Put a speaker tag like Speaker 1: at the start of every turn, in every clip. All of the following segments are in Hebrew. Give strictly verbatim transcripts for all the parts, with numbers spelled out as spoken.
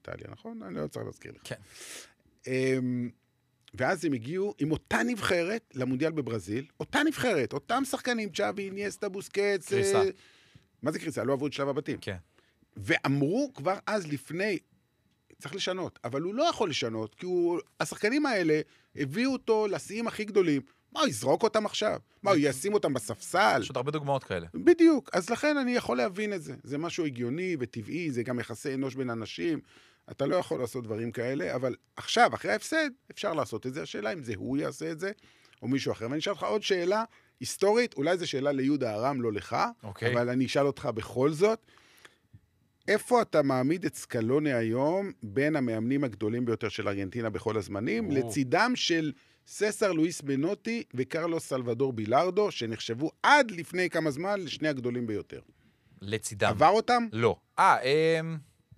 Speaker 1: איטליה, נכון? אני לא צריך להזכיר לך.
Speaker 2: כן.
Speaker 1: ואז הם הגיעו עם אותה נבחרת למונדיאל בברזיל, אותה נבחרת, אותם שחקנים, צ'אבי, אינייסטה, בוסקץ.
Speaker 2: קריסה.
Speaker 1: מה זה קריסה? לא עברו את שלב הבתים.
Speaker 2: כן.
Speaker 1: ואמרו כבר אז לפני, צריך לשנות, אבל הוא לא יכול לשנות, כי הוא, השחקנים האלה הביאו אותו לשיאים הכי גדולים. מה, הוא יזרוק אותם עכשיו? מה, הוא ישים אותם בספסל?
Speaker 2: יש עוד הרבה דוגמאות כאלה.
Speaker 1: בדיוק, אז לכן אני יכול להבין את זה. זה משהו הגיוני וטבעי, זה גם יחסי אנוש בין אנשים. אתה לא יכול לעשות דברים כאלה, אבל עכשיו, אחרי ההפסד, אפשר לעשות את זה. השאלה אם זה הוא יעשה את זה, או מישהו אחר. ואני אשאל אותך עוד שאלה היסטורית, אולי זו שאלה ליהודה ארם, לא לך,
Speaker 2: אוקיי.
Speaker 1: אבל אני אשאל אותך בכל זאת. איפה אתה מעמיד את סקלוני היום בין המאמנים הגדולים ביותר של ארגנטינה בכל הזמנים,
Speaker 2: או.
Speaker 1: לצידם של ססר לואיס בנוטי וקרלוס סלבדור בילארדו, שנחשבו עד לפני כמה זמן לשני הגדולים ביותר?
Speaker 2: לצידם.
Speaker 1: עבר אותם?
Speaker 2: לא. אה, אמ...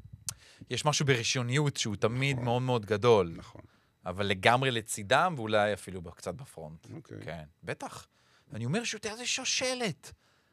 Speaker 2: יש משהו בראשוניות שהוא תמיד
Speaker 1: נכון.
Speaker 2: מאוד מאוד גדול.
Speaker 1: נכון.
Speaker 2: אבל לגמרי לצידם, ואולי אפילו קצת בפרונט.
Speaker 1: אוקיי.
Speaker 2: כן, בטח. אני אומר שהוא תראה, זה שושלת.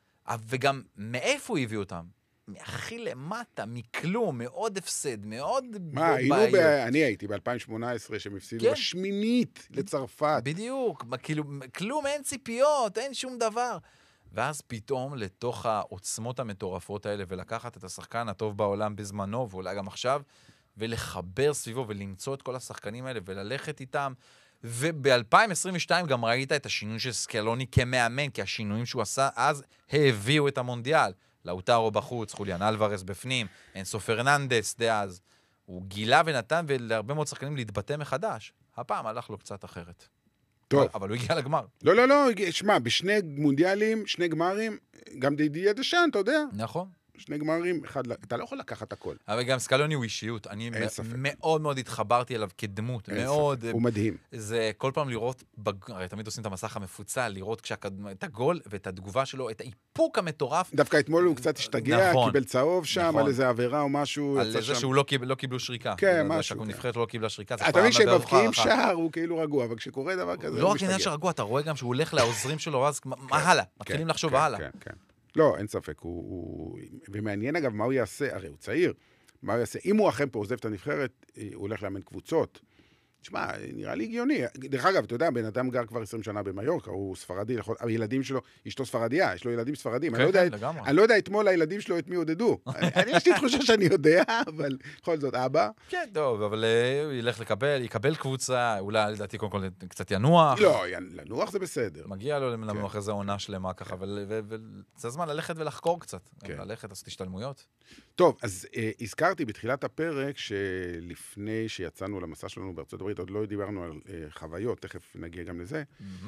Speaker 2: וגם מאיפה הביאו אותם? הכי למטה, מכלום, מאוד הפסד, מאוד
Speaker 1: מה, היינו ב... אני הייתי ב-אלפיים שמונה עשרה שהם הפסידו
Speaker 2: כן.
Speaker 1: בשמינית לצרפת.
Speaker 2: בדיוק, כאילו, כלום, אין ציפיות, אין שום דבר. ואז פתאום לתוך העוצמות המטורפות האלה, ולקחת את השחקן הטוב בעולם בזמנו, ואולי גם עכשיו, ולחבר סביבו, ולמצוא את כל השחקנים האלה, וללכת איתם. וב-אלפיים עשרים ושתיים גם ראית את השינוי של סקלוני כמאמן, כי השינויים שהוא עשה אז הביאו את המונדיאל. לאוטרו בחוץ, חוליאן אלוורס בפנים, אינסו פרננדס דאז. הוא גילה ונתן ולהרבה מאוד שחקנים להתבטא מחדש. הפעם הלך לו קצת אחרת.
Speaker 1: טוב.
Speaker 2: אבל הוא הגיע לגמר.
Speaker 1: לא, לא, לא, שמע, בשני מונדיאלים, שני גמרים, גם דידיה דשאן, אתה יודע?
Speaker 2: נכון.
Speaker 1: שני גמרים, אחד, אתה לא יכול לקחת הכל.
Speaker 2: אבל גם סקלוני הוא אישיות. אני מאוד מאוד התחברתי אליו כדמות. מאוד.
Speaker 1: הוא מדהים.
Speaker 2: זה כל פעם לראות, הרי תמיד עושים את המסך המפוצל, לראות את הגול ואת התגובה שלו, את האיפוק המטורף.
Speaker 1: דווקא אתמול הוא קצת השתגע, קיבל צהוב שם, על איזה עבירה או משהו.
Speaker 2: על זה שהוא לא קיבלו שריקה.
Speaker 1: כן, משהו.
Speaker 2: נבחרת לא קיבלה שריקה.
Speaker 1: אתה מבין שמבקיעים שער, הוא כאילו רגוע, אבל כשקורה דבר כזה,
Speaker 2: לא רק עניין שרגוע, אתה רואה גם שהוא הולך לעוזרים שלו, אז מה הלאה? מתחילים לחשוב הלאה.
Speaker 1: כן, כן. לא, אין ספק, הוא, הוא... ומעניין אגב מה הוא יעשה, הרי הוא צעיר, מה הוא יעשה, אם הוא אכן פה עוזב את הנבחרת, הוא הולך לאמן קבוצות, תשמע, נראה לי הגיוני, דרך אגב, אתה יודע, בן אדם גר כבר עשרים שנה במיורקה, הוא ספרדי, הילדים שלו, אשתו ספרדיה, יש לו ילדים ספרדים, אני לא יודע, אני לא יודע אתמול הילדים שלו את מי עודדו, אני יש לי תחושה שאני יודע, אבל בכל זאת, אבא.
Speaker 2: כן, טוב, אבל הוא ילך לקבל, יקבל קבוצה, אולי לדעתי קודם כל קצת ינוח.
Speaker 1: לא, לנוח זה בסדר.
Speaker 2: מגיע לו לנוח איזה עונה שלמה ככה, וזה הזמן ללכת ולחקור קצת, ללכת, לעשות השתלמויות.
Speaker 1: טוב, אז הזכרתי בתחילת הפרק שלפני שיצאנו למסע שלנו בארצות הברית, עוד לא דיברנו על חוויות, תכף נגיע גם לזה.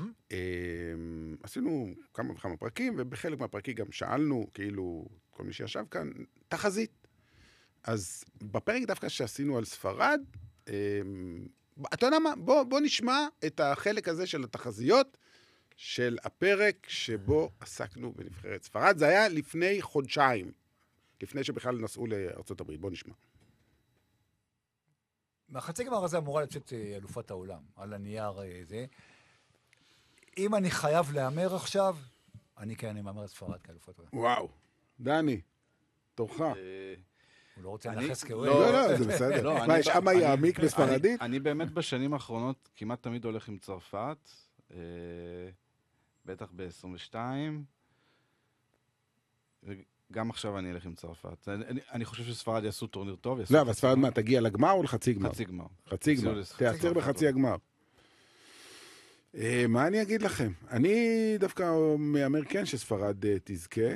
Speaker 1: עשינו כמה וכמה פרקים, ובחלק מהפרקים גם שאלנו, כאילו, כל מי שישב כאן, תחזית. אז בפרק דווקא שעשינו על ספרד, אתה יודע מה? בוא נשמע את החלק הזה של התחזיות, של הפרק שבו עסקנו בנבחרת ספרד. זה היה לפני חודשיים. לפני שבכלל נסעו לארצות הברית. בוא נשמע.
Speaker 3: מהחצי גמר הזה אמורה לצאת אלופת העולם, על הנייר זה. אם אני חייב לאמר עכשיו, אני כן, אני מאמר את ספרד כאלופת העולם.
Speaker 1: וואו, דני, תורך.
Speaker 3: הוא לא רוצה לנחס כאוהב.
Speaker 1: לא, לא, זה בסדר. מה, יש אמה יעמיק בספרדית?
Speaker 4: אני באמת בשנים האחרונות כמעט תמיד הולך עם צרפת, בטח ב-עשרים ושתיים, גם עכשיו אני אלך עם צרפת. אני, אני חושב שספרד יעשו טורניר טוב.
Speaker 1: לא, אבל ספרד מה, תגיע לגמר או לחצי גמר?
Speaker 4: חצי גמר.
Speaker 1: חצי גמר. תעצר בחצי הגמר. מה אני אגיד לכם? אני דווקא מאמר כן שספרד תזכה.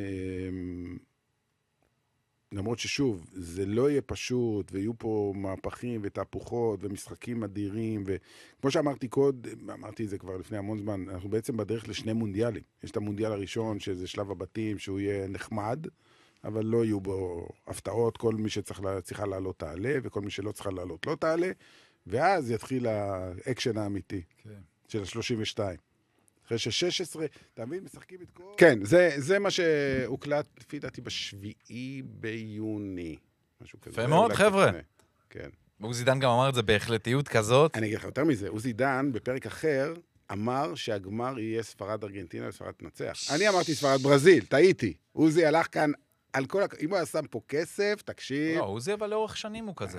Speaker 1: למרות ששוב, זה לא יהיה פשוט, ויהיו פה מהפכים ותהפוכות ומשחקים אדירים, וכמו שאמרתי קודם, אמרתי את זה כבר לפני המון זמן, אנחנו בעצם בדרך לשני מונדיאלים. יש את המונדיאל הראשון, שזה שלב הבתים, שהוא יהיה נחמד, אבל לא יהיו בו הפתעות, כל מי שצריכה לעלות תעלה, וכל מי שלא צריכה לעלות לא תעלה, ואז יתחיל האקשן האמיתי, כן. של ה-שלושים ושתיים. אחרי ש-שש עשרה, אתה מבין, משחקים את כל... כן, זה, זה מה שהוקלט, לפי דעתי, בשביעי ביוני. משהו כזה.
Speaker 2: יפה מאוד, חבר'ה.
Speaker 1: כן.
Speaker 2: עוזי דן גם אמר את זה בהחלטיות כזאת.
Speaker 1: אני אגיד לך יותר מזה, עוזי דן, בפרק אחר, אמר שהגמר יהיה ספרד ארגנטינה וספרד תנצח. אני אמרתי ספרד ברזיל, טעיתי. עוזי הלך כאן על כל... אם הוא שם פה כסף, תקשיב...
Speaker 2: לא, עוזי אבל לאורך שנים הוא כזה.